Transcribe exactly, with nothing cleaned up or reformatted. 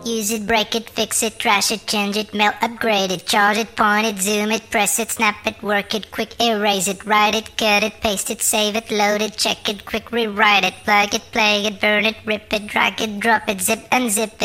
Use it, break it, fix it, trash it, change it, melt, upgrade it, charge it, point it, zoom it, press it, snap it, work it, quick erase it, write it, cut it, paste it, save it, load it, check it, quick rewrite it, plug it, play it, burn it, rip it, drag it, drop it, zip unzip it.